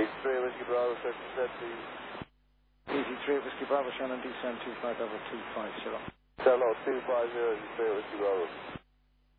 3 Whiskey Bravo, set please. Easy 3 Whiskey Bravo, Shannon, descend 25 over 250. Hello, 250, 3 Whiskey Bravo.